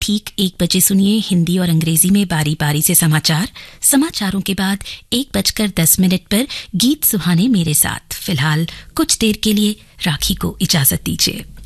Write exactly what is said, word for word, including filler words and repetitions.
ठीक एक बजे सुनिए हिंदी और अंग्रेजी में बारी बारी से समाचार। समाचारों के बाद एक बजकर दस मिनट पर गीत सुहाने मेरे साथ। फिलहाल कुछ देर के लिए राखी को इजाजत दीजिए।